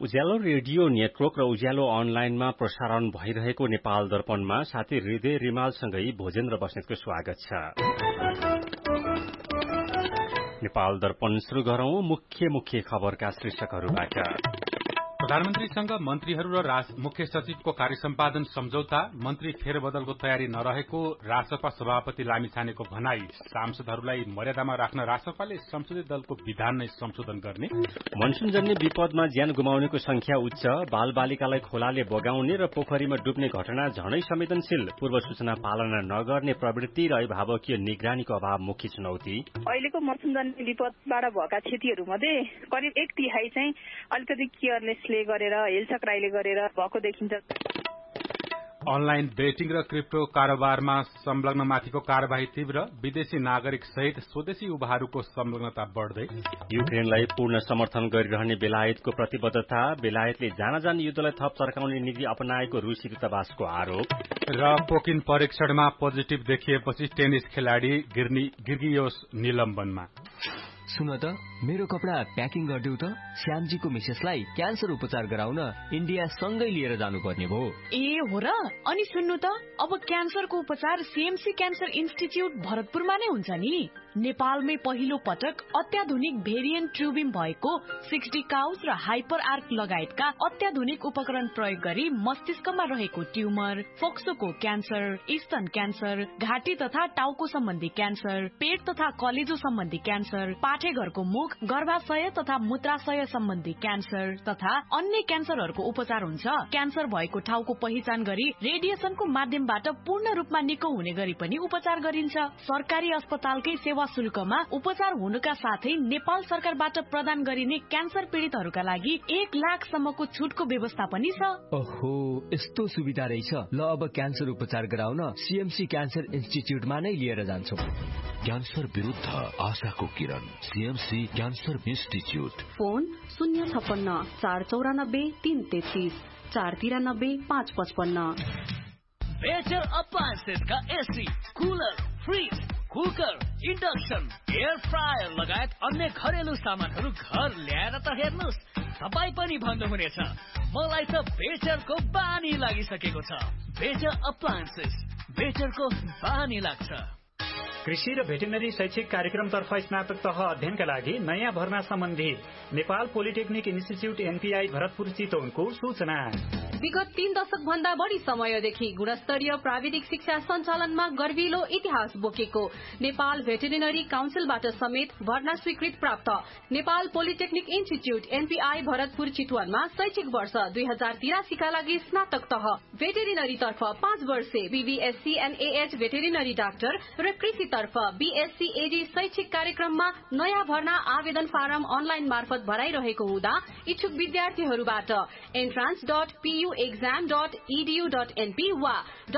उज्यालो radio network र उज्यालो अनलाइनमा प्रसारण भइरहेको नेपाल दर्पणमा साथी हृदय रिमालसँगै भोजेन्द्र बस्नेतको स्वागत छ। नेपाल दर्पण शुरू गरौं मुख्य खबरका शीर्षकहरूबाट। प्रधानमन्त्रीसँग मन्त्रीहरू र मुख्य सचिवको कार्य सम्पादन सम्झौता, मन्त्री फेरबदलको तयारी नरहेको रासपा सभापति लामिछानेको भनाई, सांसदहरूलाई मर्यादामा राख्न रासपाले संसदीय दलको विधान नै संशोधन गर्ने, मनसूनजन्य विपदमा ज्यान गुमाउनेको संख्या उच्च, बालबालिकालाई खोलाले बगाउने र पोखरीमा डुब्ने घटना झनै संवेदनशील, पूर्व सूचना पालना नगर्ने प्रवृत्ति र अभिभावकीय निगरानीको अभाव मुख्य चुनौती। अहिलेको मनसूनजन्य विपदबाट भएका क्षतिहरू मध्ये करिब 1/3 चाहिँ अलिकति केयरलेसले गरेर हेलचक्राइले गरेर भएको देखिन्छ। अनलाइन बेटिङ र क्रिप्टो कारोबारमा संलग्नमाथिको कार्यवाही तीव्र, विदेशी नागरिक सहित स्वदेशी युवाहरूको संलग्नता बढ्दै, युक्रेनलाई पूर्ण समर्थन गरिरहने बेलायतको प्रतिबद्धता, बेलायतले जान युद्धलाई थप चर्काउने नीति अपनाएको रूसी दूतावासको आरोप र पोकिन परीक्षणमा पोजिटिभ देखिएपछि टेनिस खेलाडी गिर्गियोस निलम्बनमा। सुन त, मेरो कपडा प्याकिङ गरिदेऊ त। श्यामजीको मिसेसलाई क्यान्सर उपचार गराउन इन्डिया सँगै लिएर जानुपर्ने भयो। ए हो र? अनि सुन्नु त, अब क्यान्सरको उपचार सीएमसी क्यान्सर इन्स्टिच्युट भरतपुरमा नै हुन्छ नि। नेपालमै पहिलो पटक अत्याधुनिक भेरिएन्ट ट्युबिम भएको 60 काउस र हाइपर आर्क लगायतका अत्याधुनिक उपकरण प्रयोग गरी मस्तिष्कमा रहेको ट्युमर, फोक्सोको क्यान्सर, स्तन क्यान्सर, घाँटी तथा टाउको सम्बन्धी क्यान्सर, पेट तथा कलेजो सम्बन्धी क्यान्सर, पाठेघरको मुख, गर्भाशय तथा मूत्राशय सम्बन्धी क्यान्सर तथा अन्य क्यान्सरहरूको उपचार हुन्छ। क्यान्सर भएको ठाउँको पहिचान गरी रेडिएसनको माध्यमबाट पूर्ण रूपमा निको हुने गरी पनि उपचार गरिन्छ। सरकारी अस्पतालकै सेवा शुल्कमा उपचार हुनुका साथै नेपाल सरकारबाट प्रदान गरिने क्यान्सर पीड़ितहरूका लागि 1 लाखसम्मको छुटको व्यवस्था पनि छ। ओहो, यस्तो सुविधा रहेछ। ल, अब क्यान्सर उपचार गराउन सीएमसी क्यान्सर इन्स्टिच्युटमा नै लिएर जान्छौं। क्यान्सर विरुद्ध आशाको किरण, CMC cancer institute. Phone 056 494 333 493 555। Better अप्लायन्सेसका AC, cooler, fridge, cooker, induction, air fryer लगायत अन्य घरेलु सामानहरू घर ल्याएर त हेर्नुहोस्, तपाईँ पनि भन्नुहुनेछ मलाई त बेटरको बानी लागिसकेको छ। बेटर अप्लायन्सेस, बेटरको बानी लाग्छ। कृषि र भेटेनरी शैक्षिक कार्यक्रमतर्फ स्नातक तह अध्ययनका लागि नयाँ भर्ना सम्बन्धी Nepal polytechnic institute NPI Bharatpur चितवनको सूचना। विगत 3 दशक भन्दा बढी समयदेखि गुणस्तरीय प्राविधिक शिक्षा सञ्चालनमा गर्विलो इतिहास बोकेको नेपाल भेटेरिनरी काउन्सिलबाट समेत भर्ना स्वीकृत प्राप्त Nepal polytechnic institute NPI Bharatpur चितवनमा शैक्षिक वर्ष 2083 का लागि स्नातक तह भेटेरिनरी तर्फ 5 वर्षे बीबीएससी एनएएच भेटेरिनरी डाक्टर र कृषि तर्फ बीएससी एडी शैक्षिक कार्यक्रममा नयाँ भर्ना आवेदन फारम अनलाइन मार्फत भराइरहेको हुँदा इच्छुक विद्यार्थीहरूबाट entrance.puexam.edu.np वा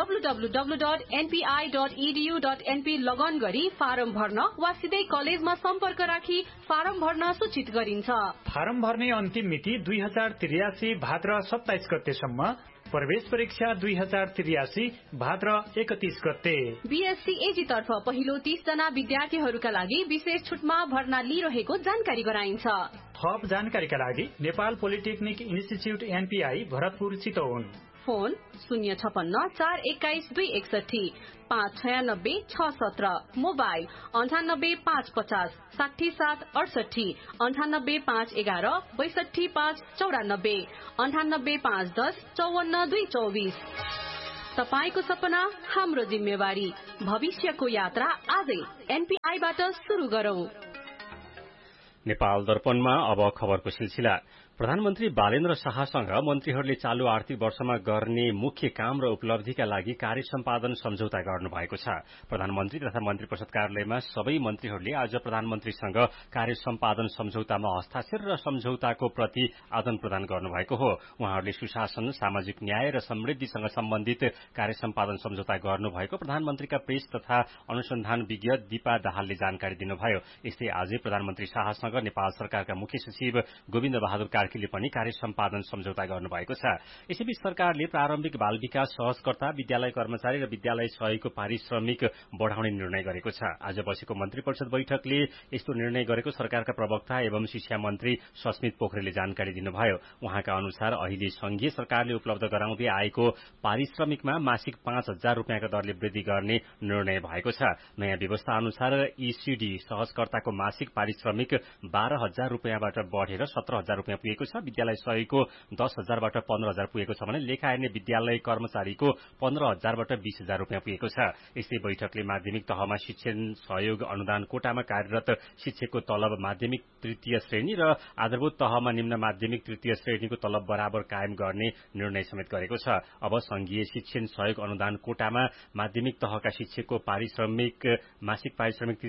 www.npi.edu.np लगन गरी फारम भर्न वा सिधै कलेजमा सम्पर्क राखी फारम भर्न सूचित गरिन्छ। फारम भर्ने अन्तिम मिति 2083 भाद्र 27 गतेसम्म, प्रवेश परीक्षा 2083 भाद्र 31 गते। बीएससी एजी तर्फ पहिलो 30 जना विद्यार्थीहरूका लागि विशेष छुटमा भर्ना लिइरहेको जानकारी गराइन्छ। थप जानकारीका लागि Nepal polytechnic institute NPI Bharatpur Chitwan. Phone 056 421 261 596 617, mobile 98 550 67 68, 98 511 62 594, 98 510 54 224। तपाईको सपना हाम्रो जिम्मेवारी, भविष्यको यात्रा आजै एनपीआईबाट सुरु गरौं। नेपाल दर्पणमा अब खबरको सिलसिला। प्रधानमन्त्री बालेन्द्र शाहसँग मन्त्रीहरूले चालू आर्थिक वर्षमा गर्ने मुख्य काम र उपलब्धिका लागि कार्य सम्पादन सम्झौता गर्नुभएको छ। प्रधानमन्त्री तथा मन्त्री परिषद कार्यालयमा सबै मन्त्रीहरूले आज प्रधानमन्त्रीसँग कार्य सम्पादन सम्झौतामा हस्ताक्षर र सम्झौताको प्रति आदान प्रदान गर्नुभएको हो। उहाँहरूले सुशासन, सामाजिक न्याय र समृद्धिसँग सम्बन्धित कार्य सम्पादन सम्झौता गर्नुभएको प्रधानमन्त्रीका प्रेस तथा अनुसन्धान विज्ञ दीपा दाहालले जानकारी दिनुभयो। यस्तै आजै प्रधानमन्त्री शाहसँग शाहसँग नेपाल सरकारका मुख्य सचिव गोविन्द बहादुर कार्कीले पनि कार्य सम्पादन सम्झौता गर्नुभएको छ। यसैबीच सरकारले प्रारम्भिक बाल विकास सहजकर्ता, विद्यालय कर्मचारी र विद्यालय सहयोगको पारिश्रमिक बढ़ाउने निर्णय गरेको छ। आज बसेको मन्त्री परिषद बैठकले यस्तो निर्णय गरेको सरकारका प्रवक्ता एवं शिक्षा मन्त्री सस्मित पोखरेलले जानकारी दिनुभयो। उहाँका अनुसार अहिले संघीय सरकारले उपलब्ध गराउँदै आएको पारिश्रमिकमा मासिक 5,000 रुपियाँका दरले वृद्धि गर्ने निर्णय भएको छ। नयाँ व्यवस्था अनुसार ईसीडी सहजकर्ताको मासिक पारिश्रमिक 12,000 रुपियाँबाट बढ़ेर 17,000 रुपियाँ पुगेको छ। विद्यालय सहयोगको 10,000बाट 15,000 पुगेको छ भने लेखा हेर्ने विद्यालय कर्मचारीको 15,000बाट 20,000 रुपियाँ पुगेको छ। यस्तै बैठकले माध्यमिक तहमा शिक्षण सहयोग अनुदान कोटामा कार्यरत शिक्षकको तलब माध्यमिक तृतीय श्रेणी र आधारभूत तहमा निम्न माध्यमिक तृतीय श्रेणीको तलब बराबर कायम गर्ने निर्णय समेत गरेको छ। अब संघीय शिक्षण सहयोग अनुदान कोटामा माध्यमिक तहका शिक्षकको मासिक पारिश्रमिक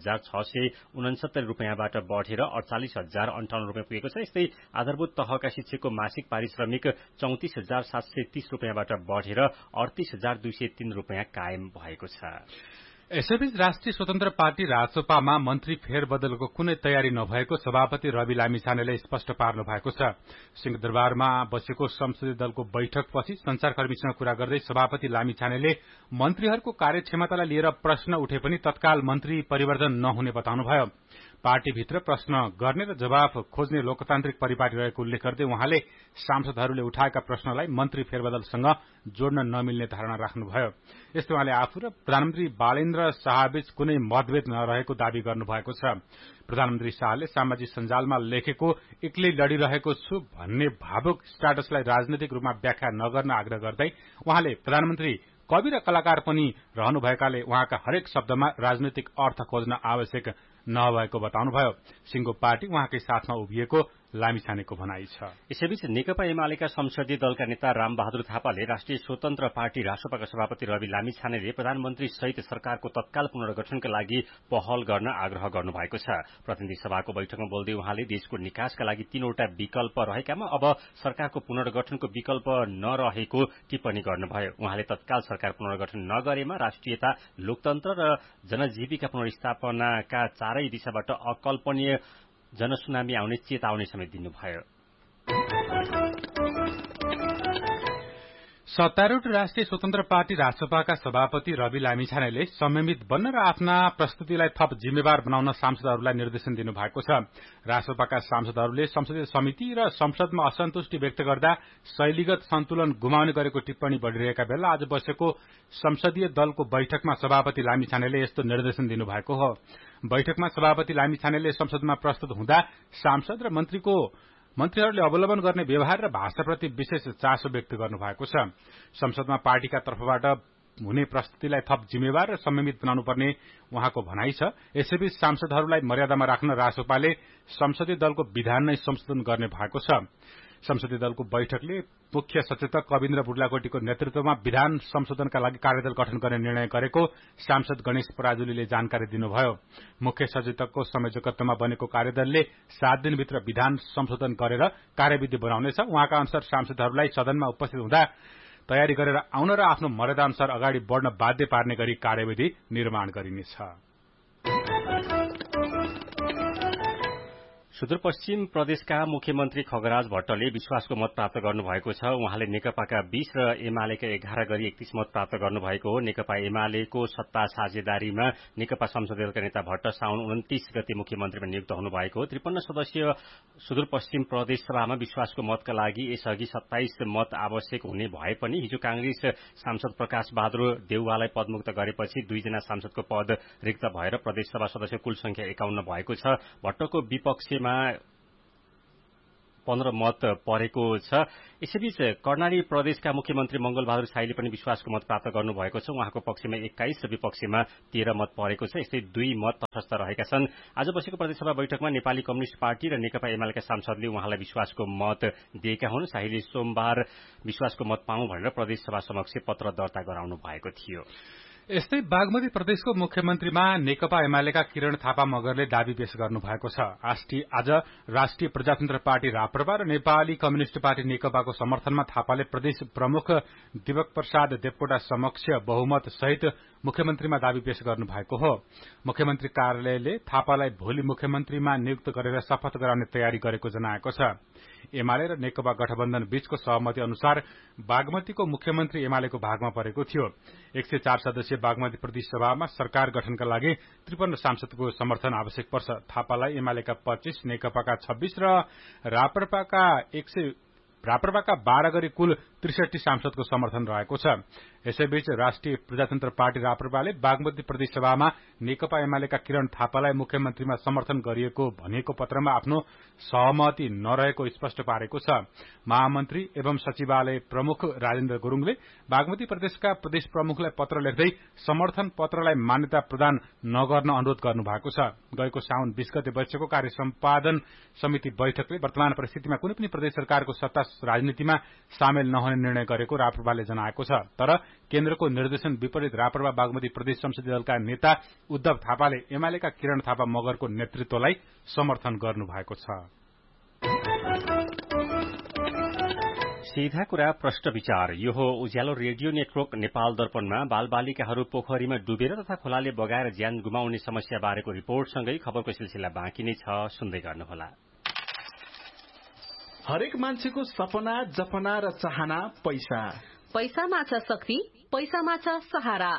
43,669 रुपियाँबाट बढ़ेर 48,058 रुपियाँ पुगेको छ। यस्तै आधारभूत तहका शिक्षकको मासिक पारिश्रमिक 34,730 रुपियाँबाट बढ़ेर 38,203 रुपियाँ कायम भएको छ। यसैबीच राष्ट्रिय स्वतन्त्र पार्टी राजसपामा मन्त्री फेरबदलको कुनै तयारी नभएको सभापति रवि लामिछानेले स्पष्ट पार्नु भएको छ। सिंहदरबारमा बसेको संसदीय दलको बैठकपछि संचारकर्मीसँग कुरा गर्दै सभापति लामिछानेले मन्त्रीहरूको कार्यक्षमतालाई लिएर प्रश्न उठे पनि तत्काल मन्त्री परिवर्तन नहुने बताउनुभयो। पार्टीभित्र प्रश्न गर्ने र जवाफ खोज्ने लोकतान्त्रिक परिपाटी रहेको उल्लेख गर्दै उहाँले सांसदहरूले उठाएका प्रश्नलाई मन्त्री फेरबदलसँग जोड्न नमिल्ने धारणा राख्नुभयो। यस्तै उहाँले आफू र प्रधानमन्त्री बालेन्द्र शाहबीच कुनै मतभेद नरहेको दावी गर्नुभएको छ। प्रधानमन्त्री शाहले सामाजिक सञ्जालमा लेखेको एक्लै लडिरहेको छु भन्ने भावुक स्ट्याटसलाई राजनैतिक रूपमा व्याख्या नगर्न आग्रह गर्दै उहाँले प्रधानमन्त्री कवि र कलाकार पनि रहनुभएकाले उहाँका हरेक शब्दमा राजनैतिक अर्थ खोज्न आवश्यक नभएको बताउनुभयो। सिंहको पार्टी उहाँकै साथमा उभिएको लामिछानेको भनाइ छ। यसैबीच नेकपा एमालेका संसदीय दलका नेता रामबहादुर थापाले राष्ट्रिय स्वतन्त्र पार्टी रासपाका सभापति रवि लामिछानेले प्रधानमन्त्री सहित सरकारको तत्काल पुनर्गठनका लागि पहल गर्न आग्रह गर्नुभएको छ। प्रतिनिधि सभाको बैठकमा बोल्दै उहाँले देशको निकासका लागि 3वटा विकल्प रहेकामा अब सरकारको पुनर्गठनको विकल्प नरहेको टिप्पणी गर्नुभयो। उहाँले तत्काल सरकार पुनर्गठन नगरेमा राष्ट्रियता, लोकतन्त्र र जनजीविका पुनर्स्थापनाका चारै दिशाबाट अकल्पनीय जनसुनामी आउने चेतावनी समेत दिनुभयो। सत्तारूढ़ राष्ट्रिय स्वतन्त्र पार्टी राजसपाका सभापति रवि लामिछानेले संयमित बन्न र आफ्ना प्रस्तुतिलाई थप जिम्मेवार बनाउन सांसदहरूलाई निर्देशन दिनुभएको छ। राजसपाका सांसदहरूले संसदीय समिति र संसदमा असन्तुष्टि व्यक्त गर्दा शैलीगत सन्तुलन गुमाउने गरेको टिप्पणी बढ़िरहेका बेला आज बसेको संसदीय दलको बैठकमा सभापति लामिछानेले यस्तो निर्देशन दिनुभएको हो। बैठकमा सभापति लामिछानेले संसदमा प्रस्तुत हुँदा सांसद र मन्त्रीहरूले अवलम्बन गर्ने व्यवहार र भाषाप्रति विशेष चासो व्यक्त गर्नुभएको छ। संसदमा पार्टीका तर्फबाट हुने प्रस्तुतिलाई थप जिम्मेवार र संयमित बनाउनुपर्ने उहाँको भनाइ छ। यसैबीच सांसदहरूलाई मर्यादामा राख्न रासपाले संसदीय दलको विधान नै संशोधन गर्ने भएको छ। संसदीय दलको बैठकले मुख्य सचेतक कविन्द्र बुर्लाकोटीको नेतृत्वमा विधान संशोधनका लागि कार्यदल गठन गर्ने निर्णय गरेको सांसद गणेश पराजुलीले जानकारी दिनुभयो। मुख्य सचेतकको संयोजकत्वमा बनेको कार्यदलले 7 दिनभित्र विधान संशोधन गरेर कार्यविधि बनाउनेछ। उहाँका अनुसार सांसदहरूलाई सदनमा उपस्थित हुँदा तयारी गरेर आउन र आफ्नो मर्यादाअनुसार अगाडि बढ़न बाध्य पार्ने गरी कार्यविधि निर्माण गरिनेछ। सुदूरपश्चिम प्रदेशका मुख्यमन्त्री खगराज भट्टले विश्वासको मत प्राप्त गर्नुभएको छ। उहाँले नेकपाका 20 र एमालेका 11 गरी 31 मत प्राप्त गर्नुभएको हो। नेकपा एमालेको सत्ता साझेदारीमा नेकपा संसदीय दलका नेता भट्ट साउन 29 गते मुख्यमन्त्रीमा नियुक्त हुनुभएको हो। 53 सदस्यीय सुदूरपश्चिम प्रदेश सभामा विश्वासको मतका लागि यसअघि 27 मत आवश्यक हुने भए पनि हिजो कांग्रेस सांसद प्रकाश बहादुर देउवालाई पदमुक्त गरेपछि 2 जना सांसदको पद रिक्त भएर प्रदेशसभा सदस्य कुल संख्या 51 भएको छ। भट्टको विपक्षमा 15 मत परेको छ। यसैबीच कर्णाली प्रदेशका मुख्यमन्त्री मंगलबहादुर शाहीले पनि विश्वासको मत प्राप्त गर्नुभएको छ। उहाँको पक्षमा 21 र विपक्षमा 13 मत परेको छ। यस्तै 2 मत तटस्थ रहेका छन्। आज बसेको प्रदेशसभा बैठकमा नेपाली कम्युनिष्ट पार्टी र नेकपा एमालेका सांसदले उहाँलाई विश्वासको मत दिएका हुन्। शाहीले सोमबार विश्वासको मत पाऊँ भनेर प्रदेशसभा समक्ष पत्र दर्ता गराउनु भएको थियो। यस्तै बागमती प्रदेशको मुख्यमन्त्रीमा नेकपा एमालेका किरण थापा मगरले दावी पेश गर्नु भएको छ। आज राष्ट्रिय प्रजातन्त्र पार्टी राप्रपा र नेपाली कम्युनिष्ट पार्टी नेकपाको समर्थनमा थापाले प्रदेश प्रमुख दिवक प्रसाद देवकोटा समक्ष बहुमत सहित मुख्यमन्त्रीमा दावी पेश गर्नु भएको हो। मुख्यमन्त्री कार्यालयले थापालाई भोलि मुख्यमन्त्रीमा नियुक्त गरेर शपथ गराउने तयारी गरेको जनाएको छ। एमाले र नेकपा गठबन्धन बीचको सहमति अनुसार बागमतीको मुख्यमन्त्री एमालेको भागमा परेको थियो। 104 सदस्यीय बागमती प्रदेश सभामा सरकार गठनका लागि 53 सांसदको समर्थन आवश्यक पर्छ। थापालाई एमालेका 25, नेकपाका 26 र राप्रपाका 12 गरी कुल 63 सांसदको समर्थन रहेको छ। यसैबीच राष्ट्रिय प्रजातन्त्र पार्टी राप्रपाले बागमती प्रदेश सभामा नेकपा एमालेका किरण थापालाई मुख्यमन्त्रीमा समर्थन गरिएको भनिएको पत्रमा आफ्नो सहमति नरहेको स्पष्ट पारेको छ। महामन्त्री एवं सचिवालय प्रमुख राजेन्द्र गुरूङले बागमती प्रदेशका प्रदेश प्रमुखलाई पत्र लेख्दै समर्थन पत्रलाई मान्यता प्रदान नगर्न अनुरोध गर्नु भएको छ। गएको साउन 20 गते बसेको कार्य सम्पादन समिति बैठकले वर्तमान परिस्थितिमा कुनै पनि प्रदेश सरकारको सत्ता राजनीतिमा सामेल नहुने निर्णय गरेको राप्रपाले जनाएको छ। तर केन्द्रको निर्देशन विपरीत राप्रपा बागमती प्रदेश संसदीय दलका नेता उद्धव थापाले एमालेका किरण थापा मगरको नेतृत्वलाई समर्थन गर्नु भएको छ। सीधा कुरा प्रश्न विचार यो हो उज्यालो रेडियो नेटवर्क नेपाल दर्पणमा बालबालिकाहरू पोखरीमा डुबेर तथा खोलाले बगाएर ज्यान गुमाउने समस्या बारेको रिपोर्टसँगै खबरको सिलसिला बाँकी नै छ, सुन्दै गर्नुहोला। हरेक मान्छेको सपना, जपना र चाहना पैसा। पैसामा छ शक्ति, पैसामा छ सहारा।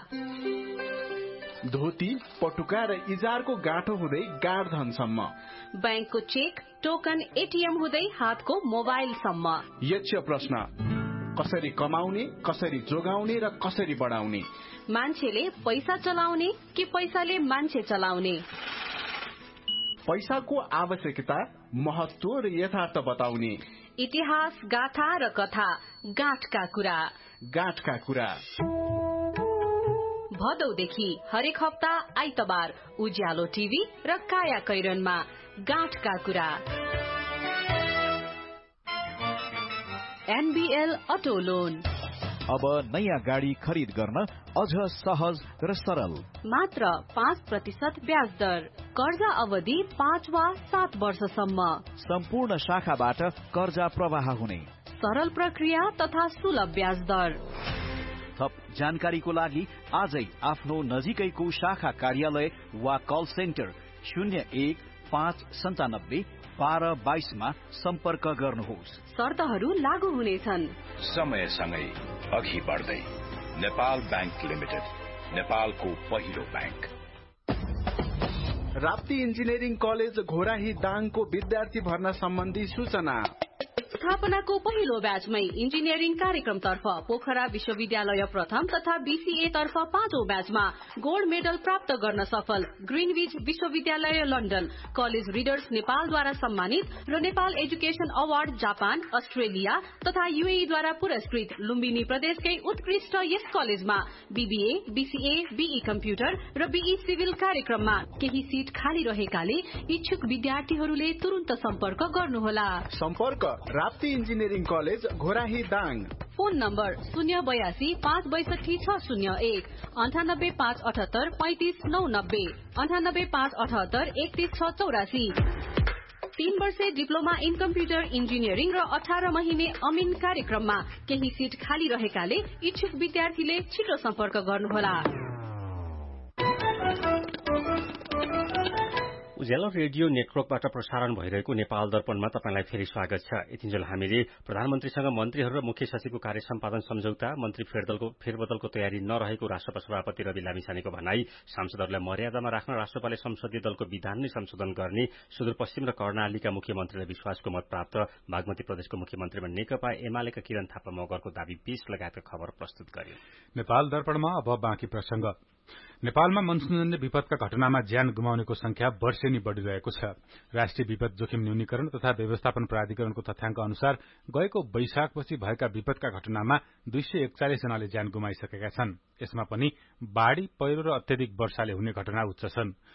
धोती, पटुका र इजारको गाँठो हुँदै गाडधनसम्म, बैंकको चेक, टोकन, एटीएम हुँदै हातको मोबाइलसम्म। यक्ष प्रश्न, कसरी कमाउने, कसरी जोगाउने र कसरी बढाउने? मान्छेले पैसा चलाउने कि पैसाले मान्छे चलाउने? पैसाको आवश्यकता, महत्व र यथार्थ बताउने। इतिहास, गाथा र कथा, गाँठका कुरा। गाँठका कुरा भदौदेखि हरेक हप्ता आइतबार उज्यालो टिभी र काया कैरनमा गाँठका कुरा। एनबीएल अटो लोन अब नयाँ गाडी खरिद गर्न अझ सहज र सरल। मात्र 5% ब्याज दर, कर्जा अवधि 5 वा 7 वर्षसम्म। सम्पूर्ण शाखाबाट कर्जा प्रवाह हुने सरल प्रक्रिया तथा सुलभ ब्याज दर। थप जानकारीको लागि आजै आफ्नो नजिकैको शाखा कार्यालय वा कल सेन्टर 0159 मा सम्पर्क गर्नुहोस्। शर्तहरू लागू हुनेछन्। समयसँगै अघि बढ्दै नेपाल बैंक लिमिटेड, नेपालको पहिलो bank. Rapti engineering college Ghorahi दाङको विद्यार्थी भर्ना सम्बन्धी सूचना। स्थापनाको पहिलो ब्याचमै इन्जिनियरिङ कार्यक्रमतर्फ पोखरा विश्वविद्यालय प्रथम तथा बीसीए तर्फ 5औं ब्याचमा गोल्ड मेडल प्राप्त गर्न सफल ग्रीनविच विश्वविद्यालय लन्डन, कलेज रिडर्स नेपालद्वारा सम्मानित र Nepal education award Japan, Australia तथा यूएईद्वारा पुरस्कृत लुम्बिनी प्रदेशकै उत्कृष्ट यस कलेजमा बीबीए, बीसीए, बीई कम्प्युटर र बीई सिभिल कार्यक्रममा केही सीट खाली रहेकाले इच्छुक विद्यार्थीहरूले तुरुन्त सम्पर्क गर्नुहोला। सम्पर्क Rapti engineering college Ghorahi Dang. Phone number 082 562 601 98 578 35 990 98 578 31 684। 3 वर्षे डिप्लोमा इन कम्प्युटर इन्जिनियरिङ र 18 महिने अमिन कार्यक्रममा केही सीट खाली रहेकाले इच्छुक विद्यार्थीले छिटो सम्पर्क गर्नुहोला। उज्यालो रेडियो नेटवर्कबाट प्रसारण भइरहेको नेपाल दर्पणमा तपाईंलाई फेरि स्वागत छ। यतिन्जेल हामीले प्रधानमन्त्रीसँग मन्त्रीहरू र मुख्य सचिवको कार्य सम्पादन सम्झौता, मन्त्री फेरबदलको तयारी नरहेको राष्ट्रपा सभापति रवि लामिछानेको भनाई, सांसदहरूलाई मर्यादामा राख्न राष्ट्रपाले संसदीय दलको विधान नै संशोधन गर्ने, सुदूरपश्चिम र कर्णालीका मुख्यमन्त्रीलाई विश्वासको मत प्राप्त, बागमती प्रदेशको मुख्यमन्त्रीमा नेकपा एमालेका किरण थापा मगरको दावी पेश लगायतका खबर प्रस्तुत गर्यो। नेपाल दर्पणमा अब बाँकी प्रसंग। नेपालमा मनसूनजन्य विपदका घटनामा ज्यान गुमाउनेको संख्या वर्षेनी बढ़िरहेको छ। राष्ट्रिय विपद जोखिम न्यूनीकरण तथा व्यवस्थापन प्राधिकरणको तथ्याङ्क अनुसार गएको वैशाखपछि भएका विपदका घटनामा 241 जनाले ज्यान गुमाइसकेका छन्। यसमा पनि बाढ़ी, पहिरो र अत्यधिक वर्षाले हुने घटना उच्च छन्।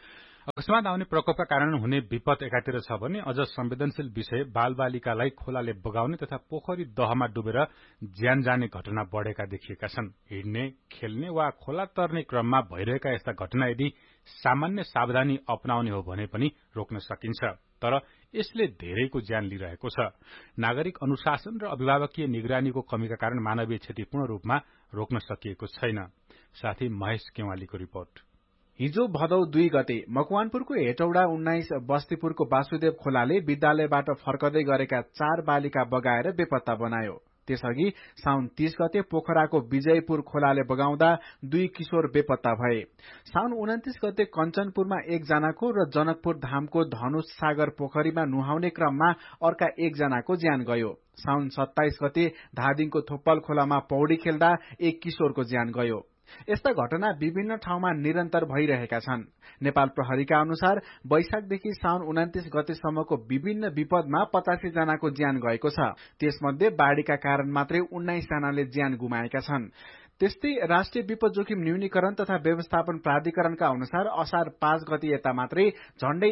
अकस्मात आउने प्रकोपका कारण हुने विपद एकातिर छ भने अझ संवेदनशील विषय बालबालिकालाई खोलाले बगाउने तथा पोखरी दहमा डुबेर ज्यान जाने घटना बढ़ेका देखिएका छन्। हिँड्ने, खेल्ने वा खोला तर्ने क्रममा भइरहेका यस्ता घटना यदि सामान्य सावधानी अपनाउने हो भने पनि रोक्न सकिन्छ, तर यसले धेरैको ज्यान लिइरहेको छ। नागरिक अनुशासन र अभिभावकीय निगरानीको कमीका कारण मानवीय क्षति पूर्ण रूपमा रोक्न सकिएको छैन। साथै महेश केवालीको रिपोर्ट। हिजो भदौ 2 गते मकवानपुरको हेटौडा 19 बस्तीपुरको वासुदेव खोलाले विद्यालयबाट फर्कदै गरेका 4 बालिका बगाएर बेपत्ता बनायो। त्यसअघि साउन 30 गते पोखराको विजयपुर खोलाले बगाउँदा 2 किशोर बेपत्ता भए। साउन 29 गते कञ्चनपुरमा 1 जनाको र जनकपुर धामको धनुष सागर पोखरीमा नुहाउने क्रममा अर्का 1 जनाको ज्यान गयो। साउन 27 गते धादिङको थोप्पल खोलामा पौडी खेल्दा 1 किशोरको ज्यान गयो। यस्ता घटना विभिन्न ठाउँमा निरन्तर भइरहेका छन्। नेपाल प्रहरीका अनुसार वैशाखदेखि साउन 29 गतेसम्मको विभिन्न विपदमा 85 जनाको ज्यान गएको छ। त्यसमध्ये बाढ़ीका कारण मात्रै 19 जनाले ज्यान गुमाएका छन्। त्यस्तै राष्ट्रिय विपद जोखिम न्यूनीकरण तथा व्यवस्थापन प्राधिकरणका अनुसार असार 5 गते यता मात्रै झण्डै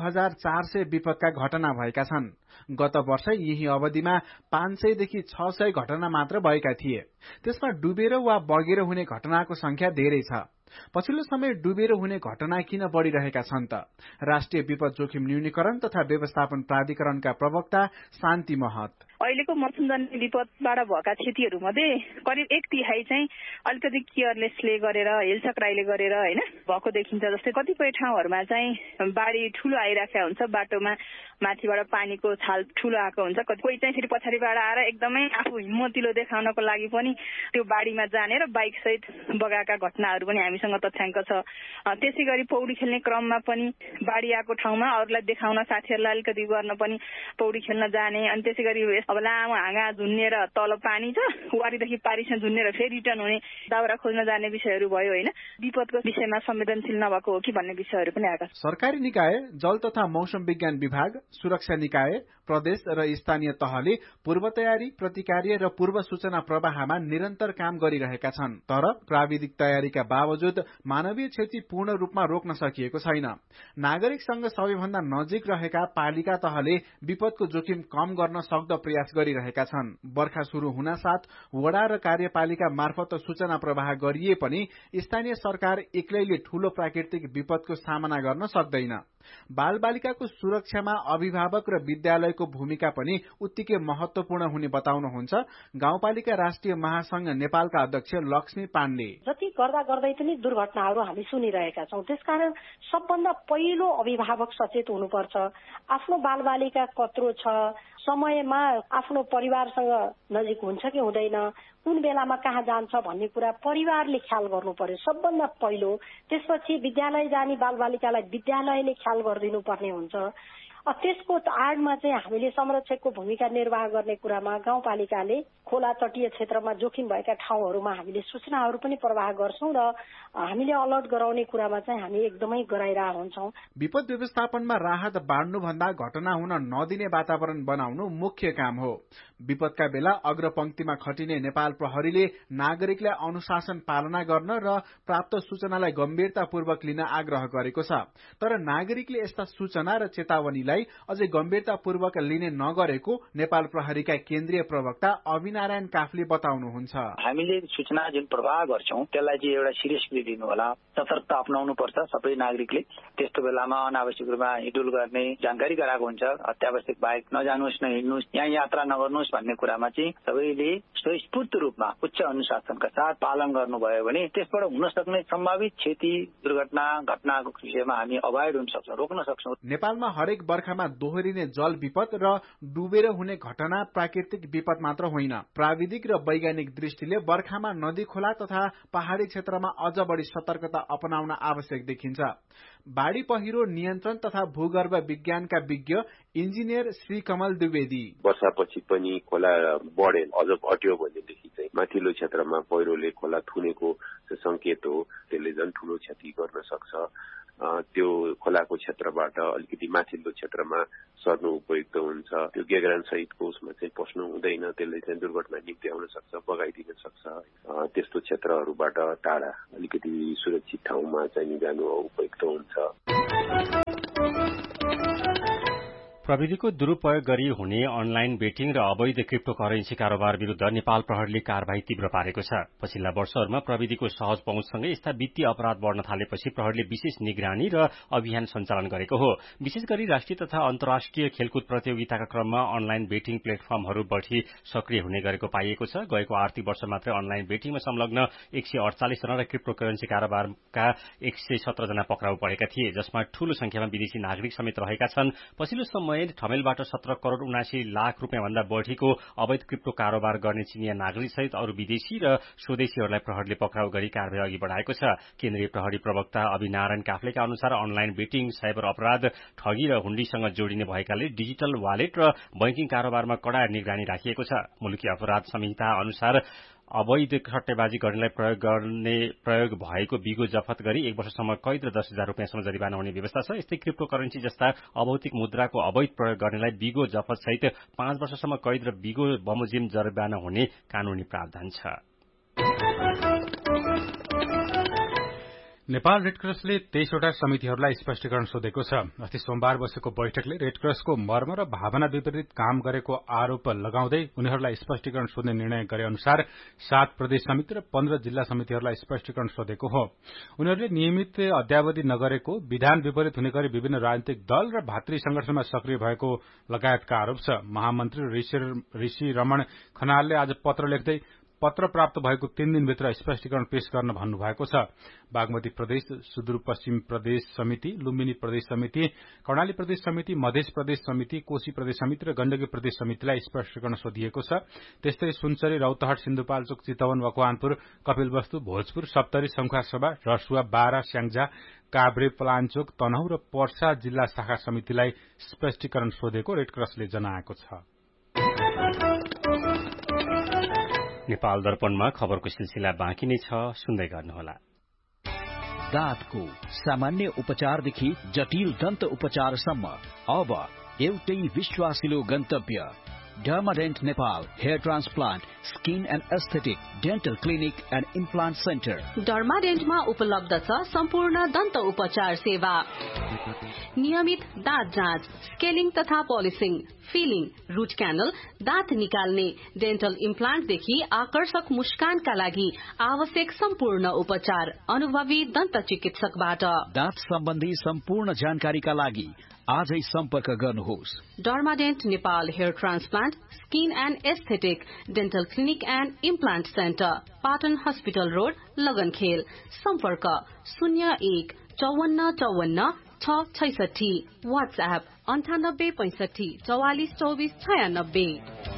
1400 विपदका घटना भएका छन्। गत वर्ष यही अवधिमा 500 देखि 600 घटना मात्र भएका थिए। त्यसमा डुबेर वा बगेर हुने घटनाको संख्या धेरै छ। पछिल्लो समय डुबेर हुने घटना किन बढ़िरहेका छन् त? राष्ट्रिय विपद जोखिम न्यूनीकरण तथा व्यवस्थापन प्राधिकरणका प्रवक्ता शान्ति महत। अहिलेको मौसमजन्य विपदबाट भएका क्षतिहरू मध्ये करिब 1/3 चाहिँ अलिकति केयरलेसले गरेर हेलचक्राइले गरेर हैन भएको देखिन्छ। जस्तै कतिपय ठाउँहरूमा चाहिँ बाढी ठूलो आइराखेको हुन्छ, बाटोमा माथिबाट पानीको छाल ठूलो आएको हुन्छ। कोही चाहिँ फेरि पछाडिबाट आएर एकदमै आफू हिम्मतिलो देखाउनको लागि पनि त्यो बाढीमा जाने र बाइक सहित बगाएका घटनाहरू पनि हामीसँग तथ्याङ्क छ। त्यसैगरी पौडी खेल्ने क्रममा पनि बाढी आएको ठाउँमा अरूलाई देखाउन, साथीहरूलाई अलिकति गर्न पनि पौडी खेल्न जाने। अनि त्यसैगरी अब लामो हाँगा झुन्नेर तल पानी छ, वारीदेखि पारीसँग झुन्नेर फेरि रिटर्न हुने, दाउरा खोज्न जाने विषयहरू भयो हैन। विपदको विषयमा संवेदनशील नभएको हो कि भन्ने विषयहरू पनि आएका छन्। सरकारी निकाय, जल तथा मौसम विज्ञान विभाग, सुरक्षा निकाय, प्रदेश र स्थानीय तहले पूर्व तयारी, प्रतिकार्य र पूर्व सूचना प्रवाहमा निरन्तर काम गरिरहेका छन्। तर प्राविधिक तयारीका बावजुद मानवीय क्षति पूर्ण रूपमा रोक्न सकिएको छैन। नागरिकसँग सबैभन्दा नजिक रहेका पालिका तहले विपदको जोखिम कम गर्न सक्दो प्रयास गरिरहेका छन्। बर्खा शुरू हुनासाथ वडा र कार्यपालिका मार्फत सूचना प्रवाह गरिए पनि स्थानीय सरकार एक्लैले ठूलो प्राकृतिक विपदको सामना गर्न सक्दैन। बालबालिकाको सुरक्षामा अभिभावक र विद्यालयको भूमिका पनि उत्तिकै महत्वपूर्ण हुने बताउनुहुन्छ गाउँपालिका राष्ट्रिय महासंघ नेपालका अध्यक्ष लक्ष्मी पाण्डे। जति गर्दा गर्दै पनि दुर्घटनाहरू हामी सुनिरहेका छौं। त्यसकारण सबभन्दा पहिलो अभिभावक सचेत हुनुपर्छ। आफ्नो बालबालिका कत्रो छ, समयमा आफ्नो परिवारसँग नजिक हुन्छ कि हुँदैन, कुन बेलामा कहाँ जान्छ भन्ने कुरा परिवारले ख्याल गर्नु पर्यो सबभन्दा पहिलो। त्यसपछि विद्यालय जाने बालबालिकालाई विद्यालयले ख्याल गरिदिनु पर्ने हुन्छ। त्यसको आडमा चाहिँ हामीले संरक्षकको भूमिका निर्वाह गर्ने कुरामा गाउँपालिकाले खोला तटीय क्षेत्रमा जोखिम भएका ठाउँहरूमा हामीले सूचनाहरू पनि प्रवाह गर्छौं र हामीले अलर्ट गराउने कुरामा चाहिँ हामी एकदमै गराइरहेका हुन्छौं। विपद व्यवस्थापनमा राहत बाँड्नु भन्दा घटना हुन नदिने वातावरण बनाउनु मुख्य काम हो। विपदका बेला अग्रपंक्तिमा खटिने नेपाल प्रहरीले नागरिकलाई अनुशासन पालना गर्न र प्राप्त सूचनालाई गम्भीरतापूर्वक लिन आग्रह गरेको छ। तर नागरिकले यस्ता सूचना र चेतावनीलाई अझै गम्भीरतापूर्वक लिने नगरेको नेपाल प्रहरीका केन्द्रीय प्रवक्ता अविनारायण काफले बताउनुहुन्छ। हामीले सूचना जुन प्रवाह गर्छौं त्यसलाई चाहिँ एउटा सिरियसली लिनु होला, सतर्कता अपनाउनु पर्छ। सबै नागरिकले त्यस्तो बेलामा अनावश्यक रूपमा हिडुल गर्ने जानकारी गराएको हुन्छ। अत्यावश्यक बाहेक नजानुहोस्, नहिँड्नुहोस्, यहाँ यात्रा नगर्नुहोस् भन्ने कुरामा चाहिँ सबैले स्वस्फूर्त रूपमा उच्च अनुशासनका साथ पालन गर्नुभयो भने त्यसबाट हुन सक्ने सम्भावित क्षति, दुर्घटना, घटनाको विषयमा हामी अभोइड हुन सक्छौं, रोक्न सक्छौं। नेपालमा हरेक बर्खामा दोहोरिने जल विपद र डुबेर हुने घटना प्राकृतिक विपद मात्र होइन। प्राविधिक र वैज्ञानिक दृष्टिले बर्खामा नदी, खोला तथा पहाड़ी क्षेत्रमा अझ बढी सतर्कता अपनाउन आवश्यक देखिन्छ। बाढ़ी पहिरो नियन्त्रण तथा भूगर्भ विज्ञानका विज्ञ इन्जिनियर श्री कमल द्विवेदी। वर्षापछि पनि खोला बढे अझ घट्यो भनेदेखि चाहिँ माथिल्लो क्षेत्रमा पहिरोले खोला थुनेको संकेत हो। त्यसले झन् ठूलो क्षति गर्न सक्छ। त्यो खोलाको क्षेत्रबाट अलिकति माथिल्लो क्षेत्रमा सर्नु उपयुक्त हुन्छ। त्यो गेगरान सहितको उसमा चाहिँ पस्नु हुँदैन। त्यसले चाहिँ दुर्घटना निम्त्याउन सक्छ, बगाइदिन सक्छ। त्यस्तो क्षेत्रहरूबाट टाढा अलिकति सुरक्षित ठाउँमा चाहिँ जानु उपयुक्त हुन्छ। प्रविधिको दुरूपयोग गरी हुने अनलाइन बेटिङ र अवैध क्रिप्टो करेन्सी कारोबार विरूद्ध नेपाल प्रहरीले कार्यवाही तीव्र पारेको छ। पछिल्ला वर्षहरूमा प्रविधिको सहज पहुँचसँगै यस्ता वित्तीय अपराध बढ़न थालेपछि प्रहरीले विशेष निगरानी र अभियान सञ्चालन गरेको हो। विशेष गरी राष्ट्रिय तथा अन्तर्राष्ट्रिय खेलकुद प्रतियोगिताका क्रममा अनलाइन बेटिङ प्लेटफर्महरू बढ़ी सक्रिय हुने गरेको पाइएको छ। गएको आर्थिक वर्ष मात्रै अनलाइन बेटिङमा संलग्न 148 जना र क्रिप्टो करेन्सी कारोबारका 117 जना पक्राउ परेका थिए, जसमा ठूलो संख्यामा विदेशी नागरिक समेत रहेका छन्। पछिल्लो समय ठमेलबाट 17 करोड़ 79 लाख रुपियाँ भन्दा बढ़ीको अवैध क्रिप्टो कारोबार गर्ने चिनिया नागरिक सहित अरू विदेशी र स्वदेशीहरूलाई प्रहरीले पक्राउ गरी कार्यवाही अघि बढ़ाएको छ। केन्द्रीय प्रहरी प्रवक्ता अभिनारायण काफ्लेका अनुसार अनलाइन बेटिङ, साइबर अपराध, ठगी र हुण्डीसँग जोडिने भएकाले डिजिटल वालेट र बैंकिङ कारोबारमा कड़ा निगरानी राखिएको छ। मुलुकी अपराध संहिता अनुसार अवैध सट्टेबाजी गर्नेलाई प्रयोग भएको बिगो जफत गरी 1 वर्षसम्म कैद र 10,000 रुपियाँसम्म जरिवाना हुने व्यवस्था छ। यस्तै क्रिप्टो करेन्सी जस्ता अभौतिक मुद्राको अवैध प्रयोग गर्नेलाई बिगो जफत सहित 5 वर्षसम्म कैद र बिगो बमोजिम जरिवाना हुने कानूनी प्रावधान छ। नेपाल रेडक्रसले 23 वटा समितिहरूलाई स्पष्टीकरण सोधेको छ। अस्ति सोमबार बसेको बैठकले रेडक्रसको मर्म र भावना विपरीत काम गरेको आरोप लगाउँदै उनीहरूलाई स्पष्टीकरण सोध्ने निर्णय गरे अनुसार 7 प्रदेश समिति र 15 जिल्ला समितिहरूलाई स्पष्टीकरण सोधेको हो। उनीहरूले नियमित अद्यावधि नगरेको, विधान विपरीत हुने गरी विभिन्न राजनीतिक दल र भातृ संगठनमा सक्रिय भएको लगायतका आरोप छ। महामन्त्री ऋषि रमण खनालले आज पत्र लेख्दै पत्र प्राप्त भएको 3 दिनभित्र स्पष्टीकरण पेश गर्न भन्नुभएको छ। बागमती प्रदेश, सुदूरपश्चिम प्रदेश समिति, लुम्बिनी प्रदेश समिति, कर्णाली प्रदेश समिति, मध्य प्रदेश समिति, कोशी प्रदेश समिति र गण्डकी प्रदेश समितिलाई स्पष्टीकरण सोधिएको छ। त्यस्तै सुनसरी, रौतहट, सिन्धुपाल्चोक, चितवन, मकवानपुर, कपिलवस्तु, भोजपुर, सप्तरी, संखुवासभा, रसुवा, बारा, स्याङ्जा, काभ्रे, पलाञ्चोक, तनहुँ र पर्सा जिल्ला शाखा समितिलाई स्पष्टीकरण सोधेको रेडक्रसले जनाएको छ। नेपाल दर्पणमा खबरको सिलसिला बाँकी नै छ, सुन्दै गर्नुहोला। दाँतको सामान्य उपचारदेखि जटिल दन्त उपचारसम्म अब एउटै विश्वासिलो गन्तव्य डर्माडेन्ट Nepal hair transplant, skin and aesthetic, dental clinic and implant centre. डर्माडेन्टमा उपलब्ध छ सम्पूर्ण दन्त उपचार सेवा, नियमित दाँत जाँच, स्केलिङ तथा पोलिसिङ, फिलिङ, रूट क्यानल, दाँत निकाल्ने, डेन्टल इम्प्लान्टदेखि आकर्षक मुस्कानका लागि आवश्यक सम्पूर्ण उपचार अनुभवी दन्त चिकित्सकबाट। दाँत सम्बन्धी सम्पूर्ण जानकारीका लागि आजै सम्पर्क गर्नुहोस्। डर्माडेन्ट Nepal hair transplant, skin and aesthetic, dental clinic and implant centre, Patan hospital road, लगनखेल। सम्पर्क 01 54 54 666, वाट्सएप 98 65 44 24 96।